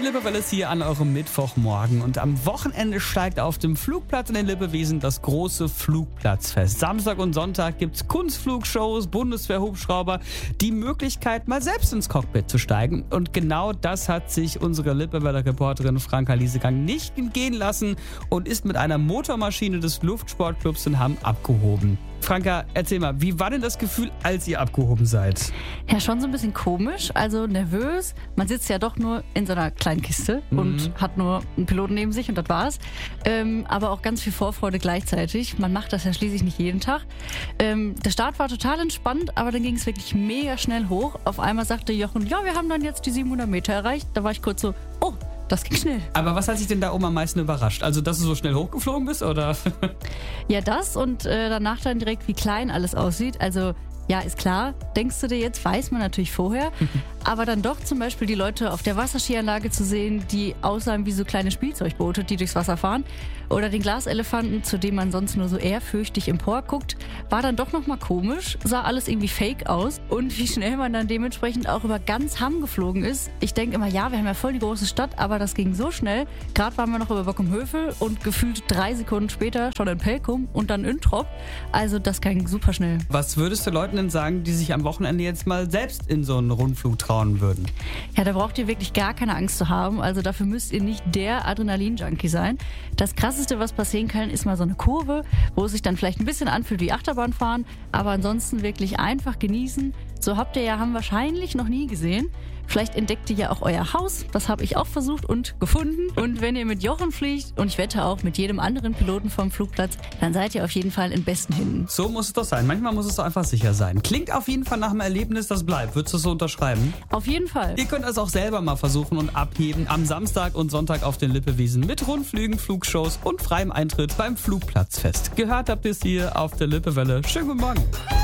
Lippewelle ist hier an eurem Mittwochmorgen und am Wochenende steigt auf dem Flugplatz in den Lippewesen das große Flugplatzfest. Samstag und Sonntag gibt's Kunstflugshows, Bundeswehr-Hubschrauber, die Möglichkeit mal selbst ins Cockpit zu steigen. Und genau das hat sich unsere Lippeweller-Reporterin Franka Liesegang nicht entgehen lassen und ist mit einer Motormaschine des Luftsportclubs in Hamm abgehoben. Franka, erzähl mal, wie war denn das Gefühl, als ihr abgehoben seid? Ja, schon so ein bisschen komisch, also nervös. Man sitzt ja doch nur in so einer kleinen Kiste und hat nur einen Piloten neben sich und das war's. Aber auch ganz viel Vorfreude gleichzeitig. Man macht das ja schließlich nicht jeden Tag. Der Start war total entspannt, aber dann ging es wirklich mega schnell hoch. Auf einmal sagte Jochen, ja, wir haben dann jetzt die 700 Meter erreicht. Da war ich kurz so, oh, das ging schnell. Aber was hat dich denn da oben am meisten überrascht? Also, dass du so schnell hochgeflogen bist, oder? Ja, das und danach dann direkt, wie klein alles aussieht. Also, ja, ist klar, denkst du dir jetzt, weiß man natürlich vorher. Aber dann doch zum Beispiel die Leute auf der Wasserskianlage zu sehen, die aussahen wie so kleine Spielzeugboote, die durchs Wasser fahren. Oder den Glaselefanten, zu dem man sonst nur so ehrfürchtig emporguckt, war dann doch nochmal komisch, sah alles irgendwie fake aus. Und wie schnell man dann dementsprechend auch über ganz Hamm geflogen ist. Ich denke immer, ja, wir haben ja voll die große Stadt, aber das ging so schnell. Gerade waren wir noch über Bockum-Hövel und gefühlt 3 Sekunden später schon in Pelkum und dann in Trop. Also das ging super schnell. Was würdest du Leuten denn sagen, die sich am Wochenende jetzt mal selbst in so einen Rundflug trauen würden? Ja, da braucht ihr wirklich gar keine Angst zu haben. Also dafür müsst ihr nicht der Adrenalin-Junkie sein. Das Krasseste, was passieren kann, ist mal so eine Kurve, wo es sich dann vielleicht ein bisschen anfühlt wie Achterbahnfahren, aber ansonsten wirklich einfach genießen. So habt ihr ja Hamm wahrscheinlich noch nie gesehen. Vielleicht entdeckt ihr ja auch euer Haus. Das habe ich auch versucht und gefunden. Und wenn ihr mit Jochen fliegt, und ich wette auch mit jedem anderen Piloten vom Flugplatz, dann seid ihr auf jeden Fall in besten Händen. So muss es doch sein. Manchmal muss es doch einfach sicher sein. Klingt auf jeden Fall nach einem Erlebnis, das bleibt. Würdest du es so unterschreiben? Auf jeden Fall. Ihr könnt es auch selber mal versuchen und abheben am Samstag und Sonntag auf den Lippewesen mit Rundflügen, Flugshows und freiem Eintritt beim Flugplatzfest. Gehört habt ihr es hier auf der Lippewelle. Schönen guten Morgen.